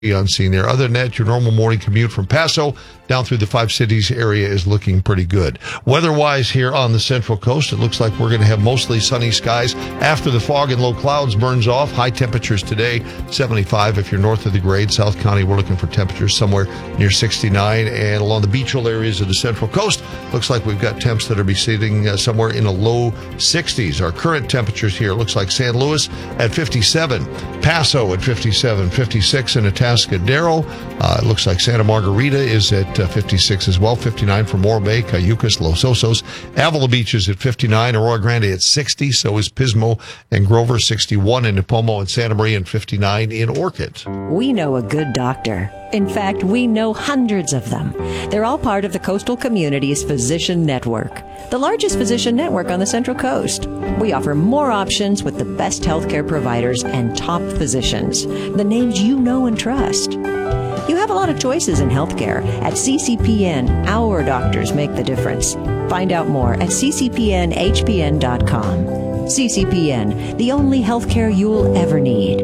on scene there. Other than that, your normal morning commute from Paso down through the Five Cities area is looking pretty good. Weather-wise here on the Central Coast, it looks like we're going to have mostly sunny skies after the fog and low clouds burns off. High temperatures today, 75 if you're north of the grade. South County, we're looking for temperatures somewhere near 69. And along the beachal areas of the Central Coast, looks like we've got temps that are be sitting somewhere in the low 60s. Our current temperatures here, looks like San Luis at 57, Paso at 57, 56 in Atascadero. It looks like Santa Margarita is at 56 as well, 59 for Morro Bay, Cayucas, Los Osos. Avila Beach is at 59, Arroyo Grande at 60, so is Pismo and Grover, 61 in Nipomo and Santa Maria, and 59 in Orchid. We know a good doctor. In fact, we know hundreds of them. They're all part of the Coastal Community's Physician Network, the largest physician network on the Central Coast. We offer more options with the best healthcare providers and top physicians, the names you know and trust. You have a lot of choices in healthcare. At CCPN, our doctors make the difference. Find out more at ccpnhpn.com. CCPN, the only healthcare you'll ever need.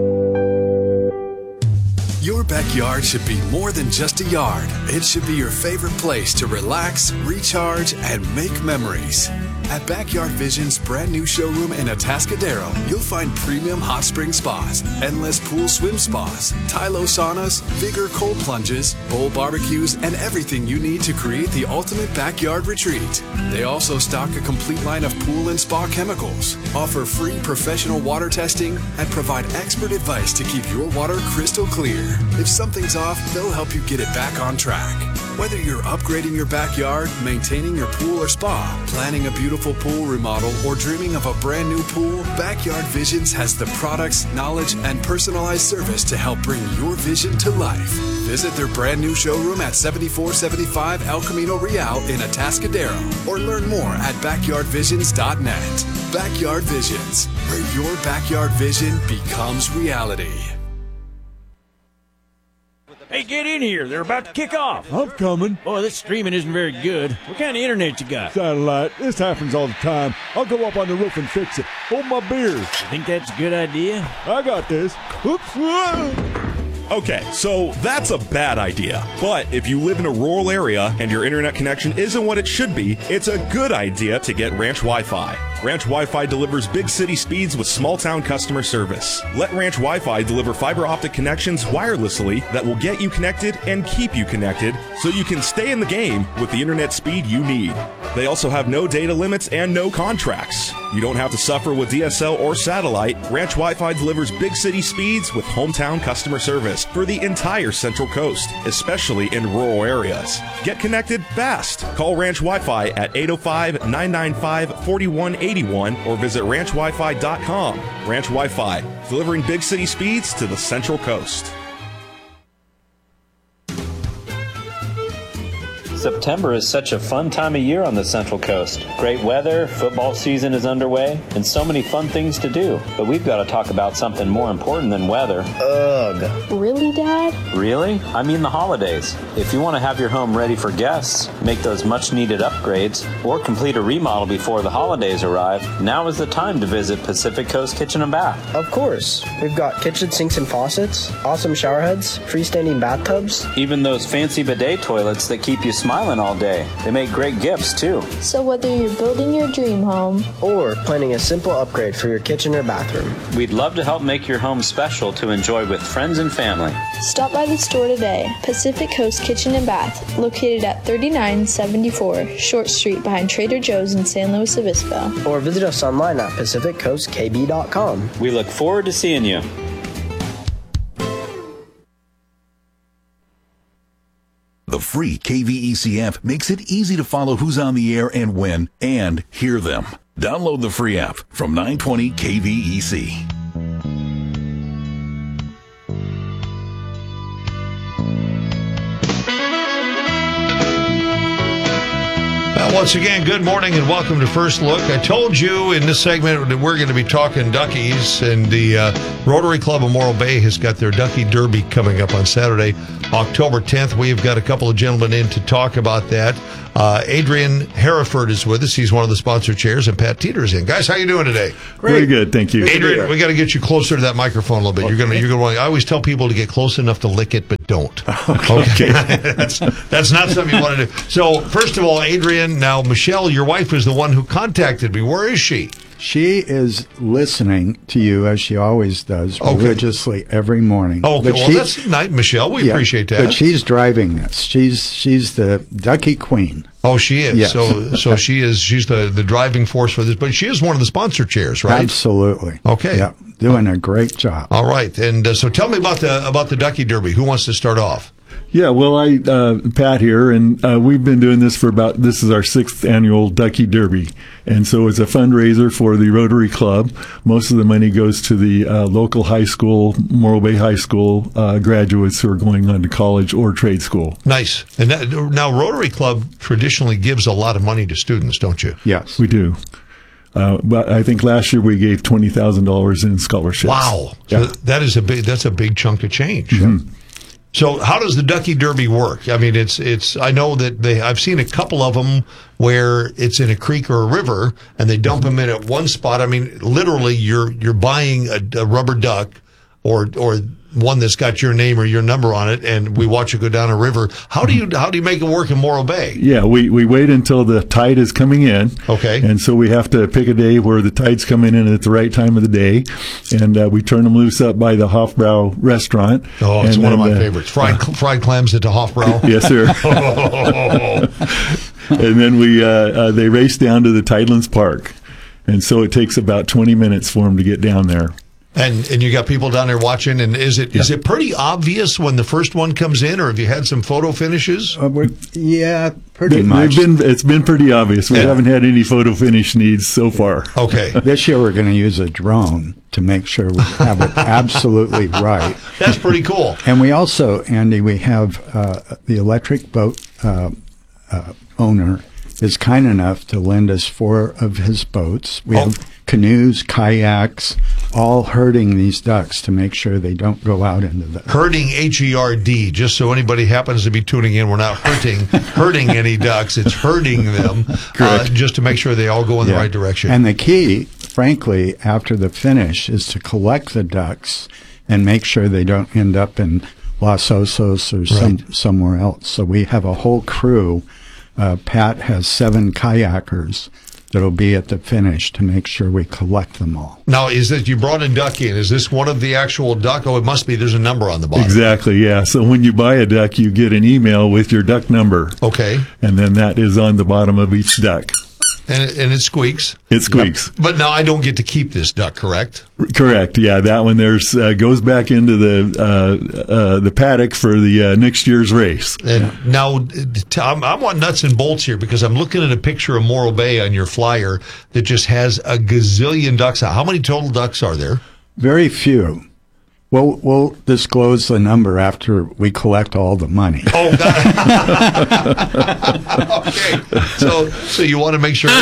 Your backyard should be more than just a yard. It should be your favorite place to relax, recharge, and make memories. At Backyard Vision's brand new showroom in Atascadero, you'll find premium hot spring spas, endless pool swim spas, Tylo saunas, Vigor cold plunges, bowl barbecues, and everything you need to create the ultimate backyard retreat. They also stock a complete line of pool and spa chemicals, offer free professional water testing, and provide expert advice to keep your water crystal clear. If something's off, they'll help you get it back on track. Whether you're upgrading your backyard, maintaining your pool or spa, planning a beautiful pool remodel, or dreaming of a brand new pool, Backyard Visions has the products, knowledge, and personalized service to help bring your vision to life. Visit their brand new showroom at 7475 El Camino Real in Atascadero, or learn more at backyardvisions.net. Backyard Visions, where your backyard vision becomes reality. Hey, get in here. They're about to kick off. I'm coming. Boy, this streaming isn't very good. What kind of internet you got? Satellite. This happens all the time. I'll go up on the roof and fix it. Hold my beer. You think that's a good idea? I got this. Oops. Okay, so that's a bad idea. But if you live in a rural area and your internet connection isn't what it should be, it's a good idea to get Ranch Wi-Fi. Ranch Wi-Fi delivers big city speeds with small town customer service. Let Ranch Wi-Fi deliver fiber optic connections wirelessly that will get you connected and keep you connected so you can stay in the game with the internet speed you need. They also have no data limits and no contracts. You don't have to suffer with DSL or satellite. Ranch Wi-Fi delivers big city speeds with hometown customer service for the entire Central Coast, especially in rural areas. Get connected fast. Call Ranch Wi-Fi at 805-995-4181 or visit ranchwifi.com. Ranch Wi-Fi, delivering big city speeds to the Central Coast. September is such a fun time of year on the Central Coast. Great weather, football season is underway, and so many fun things to do. But we've got to talk about something more important than weather. Ugh. Really, Dad? Really? I mean the holidays. If you want to have your home ready for guests, make those much-needed upgrades, or complete a remodel before the holidays arrive, now is the time to visit Pacific Coast Kitchen and Bath. Of course. We've got kitchen sinks and faucets, awesome shower heads, freestanding bathtubs. Even those fancy bidet toilets that keep you smiling all day. They make great gifts, too. So whether you're building your dream home or planning a simple upgrade for your kitchen or bathroom, we'd love to help make your home special to enjoy with friends and family. Stop by the store today. Pacific Coast Kitchen and Bath, located at 3974 Short Street behind Trader Joe's in San Luis Obispo. Or visit us online at pacificcoastkb.com. We look forward to seeing you. The free KVEC app makes it easy to follow who's on the air and when, and hear them. Download the free app from 920 KVEC. Once again, good morning and welcome to First Look. I told you in this segment that we're going to be talking duckies, and the Rotary Club of Morro Bay has got their Ducky Derby coming up on Saturday, October 10th. We've got a couple of gentlemen in to talk about that. Adrian Hereford is with us. He's one of the sponsor chairs, and Pat Teeter is in. Guys, how you doing today? Great. Very good, thank you. Adrian, we got to get you closer to that microphone a little bit. Okay. You're going to. I always tell people to get close enough to lick it, but don't. Okay. That's not something you want to do. So, first of all, Adrian, now Michelle, your wife, is the one who contacted me. Where is she? She is listening to you, as she always does, religiously every morning. Okay, well, that's nice, Michelle. We appreciate that. But she's driving this. She's the Ducky Queen. Oh, she is. Yes. So she's the driving force for this. But she is one of the sponsor chairs, right? Absolutely. Okay. Yeah, doing a great job. All right. And so tell me about the Ducky Derby. Who wants to start off? Yeah, well, Pat here, and we've been doing this this is our 6th annual Ducky Derby. And so it's a fundraiser for the Rotary Club. Most of the money goes to the local high school, Morro Bay High School graduates who are going on to college or trade school. Nice. And now Rotary Club traditionally gives a lot of money to students, don't you? Yes. We do. But I think last year we gave $20,000 in scholarships. Wow. Yeah. So that's a big chunk of change. Mm-hmm. So how does the Ducky Derby work? I mean, I know that I've seen a couple of them where it's in a creek or a river and they dump them in at one spot. I mean, literally you're buying a rubber duck or one that's got your name or your number on it, and we watch it go down a river. How do you make it work in Morro Bay? Yeah, we wait until the tide is coming in. Okay. And so we have to pick a day where the tide's coming in at the right time of the day, and we turn them loose up by the Hofbrau restaurant. Oh, it's one of my favorites. Fried clams at the Hofbrau. Yes, sir. And then they race down to the Tidelands Park, and so it takes about 20 minutes for them to get down there. And you got people down there watching, and is it pretty obvious when the first one comes in, or have you had some photo finishes? Yeah, pretty much. It's been pretty obvious. We haven't had any photo finish needs so far. Okay. This year we're going to use a drone to make sure we have it absolutely right. That's pretty cool. And we also, Andy, we have the electric boat owner is kind enough to lend us 4 of his boats. We have canoes, kayaks, all herding these ducks to make sure they don't go out into the... Herding, H-E-R-D, just so anybody happens to be tuning in, we're not hurting any ducks, it's herding them, just to make sure they all go in the right direction. And the key, frankly, after the finish, is to collect the ducks and make sure they don't end up in Los Osos or somewhere else. So we have a whole crew. Pat has 7 kayakers that'll be at the finish to make sure we collect them all. Now, is that you brought a duck in? Is this one of the actual duck? Oh, it must be. There's a number on the bottom. Exactly, yeah. So when you buy a duck, you get an email with your duck number. Okay. And then that is on the bottom of each duck. And it squeaks? It squeaks. But now I don't get to keep this duck, correct? Correct, yeah. That one goes back into the paddock for the next year's race. And now, I want nuts and bolts here because I'm looking at a picture of Morro Bay on your flyer that just has a gazillion ducks. How many total ducks are there? Very few. We'll disclose the number after we collect all the money. Oh, okay. So you want to make sure,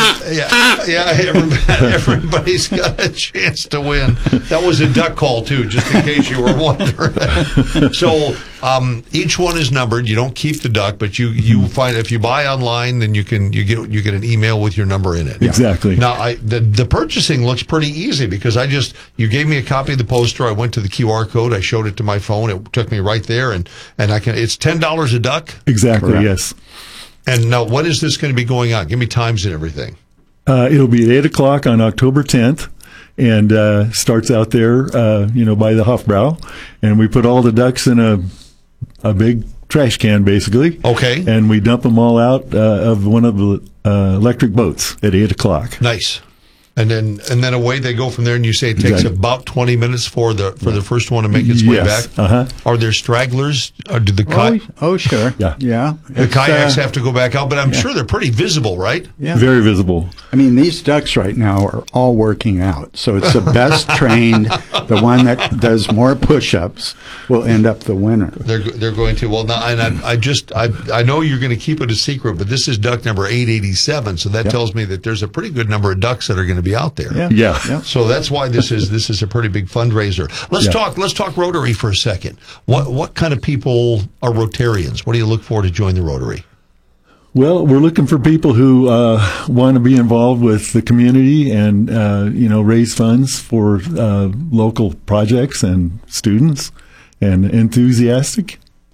everybody's got a chance to win. That was a duck call too, just in case you were wondering. So each one is numbered. You don't keep the duck, but you find if you buy online, then you get an email with your number in it. Exactly. Now the purchasing looks pretty easy because you gave me a copy of the poster. I went to the QR code. I showed it to my phone. It took me right there, and it's $10 a duck. Exactly. Correct. Yes. And now, when is this going to be going on? Give me times and everything. It'll be at 8:00 on October 10th, and starts out there, by the Hofbrau, and we put all the ducks in a big trash can, basically. Okay. And we dump them all out of one of the electric boats at 8:00. Nice. And then away they go from there, and you say it takes about 20 minutes for the first one to make its way back. Are there stragglers? Do the sure. Yeah. The kayaks have to go back out, but I'm sure they're pretty visible, right? Yeah. Very visible. I mean, these ducks right now are all working out, so it's the best trained. The one that does more push-ups will end up the winner. They're going to. Well, now, and I know you're going to keep it a secret, but this is duck number 887, so that tells me that there's a pretty good number of ducks that are going to be out there. Yeah. So that's why this is a pretty big fundraiser. Let's talk Rotary for a second. What kind of people are Rotarians? What do you look for to join the Rotary? Well, we're looking for people who want to be involved with the community and raise funds for local projects and students, and enthusiastic.